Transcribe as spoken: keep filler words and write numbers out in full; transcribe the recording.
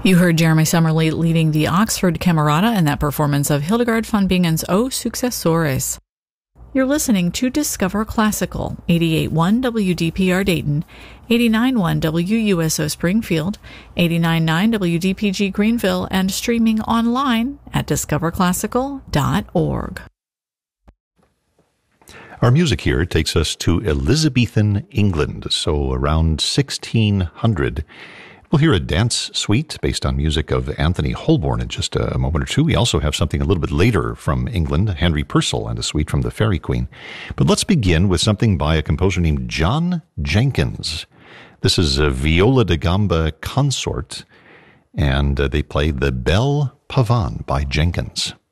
You heard Jeremy Summerly leading the Oxford Camerata in that performance of Hildegard von Bingen's O Successores. You're listening to Discover Classical, eighty-eight point one W D P R Dayton, eighty-nine point one W U S O Springfield, eighty-nine point nine W D P G Greenville, and streaming online at discover classical dot org. Our music here takes us to Elizabethan England, so around sixteen hundred. We'll hear a dance suite based on music of Anthony Holborn in just a moment or two. We also have something a little bit later from England, Henry Purcell and a suite from the Fairy Queen. But let's begin with something by a composer named John Jenkins. This is a Viola da Gamba consort, and uh, they play the Belle Pavane by Jenkins.